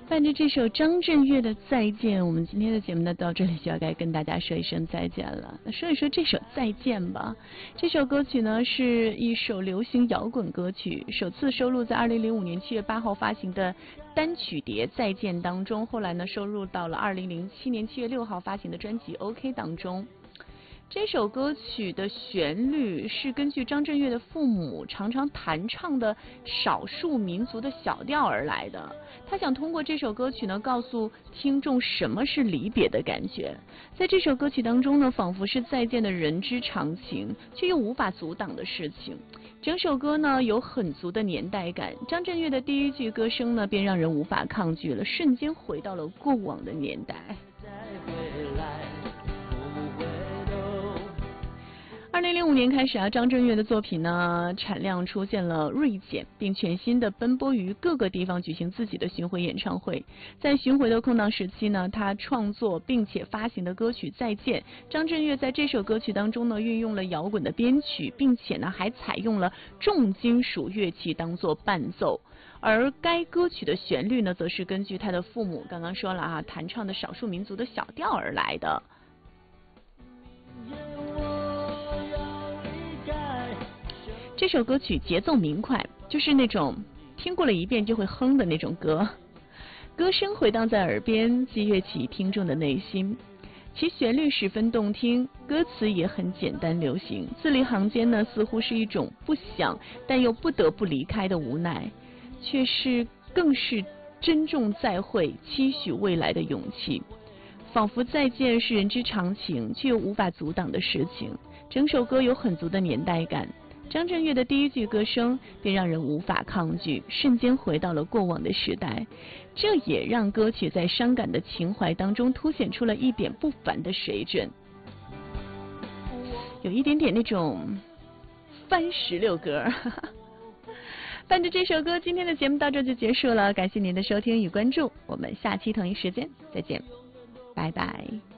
伴着这首张震岳的《再见》，我们今天的节目呢到这里就要该跟大家说一声再见了。那说一说这首《再见》吧。这首歌曲呢是一首流行摇滚歌曲，首次收录在2005年7月8号发行的单曲碟《再见》当中，后来呢收录到了2007年7月6号发行的专辑《OK》当中。这首歌曲的旋律是根据张震岳的父母常常弹唱的少数民族的小调而来的。他想通过这首歌曲呢，告诉听众什么是离别的感觉。在这首歌曲当中呢，仿佛是再见的人之常情，却又无法阻挡的事情。整首歌呢有很足的年代感，张震岳的第一句歌声呢，便让人无法抗拒了，瞬间回到了过往的年代。2005年开始啊，张震岳的作品呢产量出现了锐减，并全新的奔波于各个地方举行自己的巡回演唱会。在巡回的空档时期呢，他创作并且发行的歌曲《再见》，张震岳在这首歌曲当中呢运用了摇滚的编曲，并且呢还采用了重金属乐器当做伴奏。而该歌曲的旋律呢，则是根据他的父母刚刚说了啊，弹唱的少数民族的小调而来的。这首歌曲节奏明快，就是那种听过了一遍就会哼的那种歌，歌声回荡在耳边，激越起听众的内心。其旋律十分动听，歌词也很简单流行，字里行间呢，似乎是一种不想但又不得不离开的无奈，却是更是珍重再会、期许未来的勇气。仿佛再见是人之常情，却又无法阻挡的事情。整首歌有很足的年代感。张震岳的第一句歌声便让人无法抗拒，瞬间回到了过往的时代。这也让歌曲在伤感的情怀当中凸显出了一点不凡的水准，有一点点那种番石榴歌。伴着这首歌，今天的节目到这就结束了，感谢您的收听与关注，我们下期同一时间再见，拜拜。